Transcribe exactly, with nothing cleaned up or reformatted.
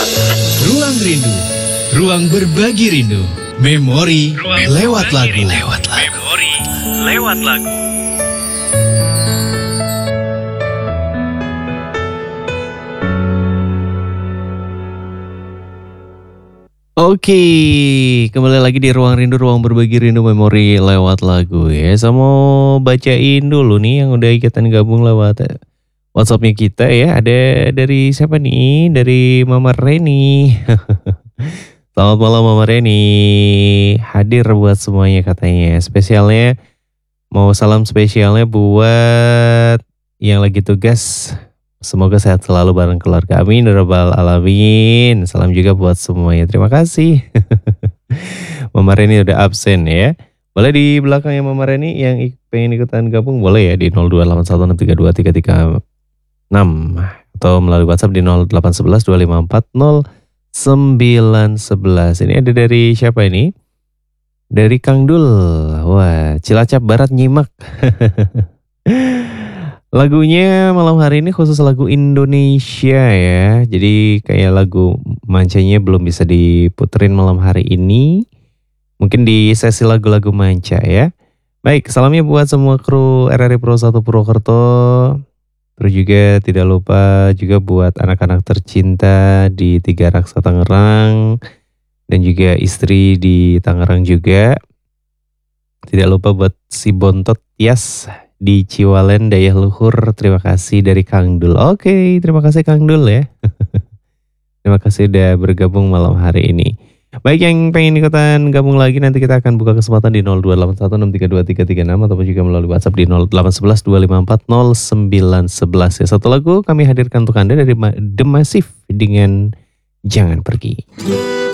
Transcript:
Ruang Rindu, ruang berbagi rindu. Memori lewat lagu. Lewat lagu. Memori lewat lagu. Oke, kembali lagi di Ruang Rindu, ruang berbagi rindu memori lewat lagu ya. Saya mau bacain dulu nih yang udah ikutan gabung lewat WhatsAppnya kita ya. Ada dari siapa nih? Dari Mama Reni. Selamat malam Mama Reni. Hadir buat semuanya katanya. Spesialnya, mau salam spesialnya buat yang lagi tugas. Semoga sehat selalu bareng keluarga. Amin ya rabbal alamin. Salam juga buat semuanya. Terima kasih. Mama Reni udah absen ya. Boleh di belakangnya Mama Reni yang pengen ikutan gabung boleh ya di nol dua delapan satu enam tiga dua tiga tiga enam atau melalui WhatsApp di nol delapan satu satu dua lima empat nol sembilan satu satu. Ini ada dari siapa ini? Dari Kang Dul. Wah, Cilacap Barat nyimak. Lagunya malam hari ini khusus lagu Indonesia ya. Jadi kayak lagu mancanya belum bisa diputerin malam hari ini. Mungkin di sesi lagu-lagu manca ya. Baik, salamnya buat semua kru R R I Pro satu Purwokerto. Terus juga tidak lupa juga buat anak-anak tercinta di Tiga Raksa Tangerang. Dan juga istri di Tangerang juga. Tidak lupa buat si Bontot Tias di Ciwalen Daya Luhur. Terima kasih dari Kang Dul. Oke, terima kasih Kang Dul ya. Terima kasih udah bergabung malam hari ini. Baik, yang pengen ikutan gabung lagi nanti kita akan buka kesempatan di nol dua delapan satu enam tiga dua tiga tiga enam ataupun juga melalui WhatsApp di nol delapan satu satu dua lima empat nol sembilan satu satu ya. Satu lagu kami hadirkan untuk Anda dari The Massive dengan Jangan Pergi.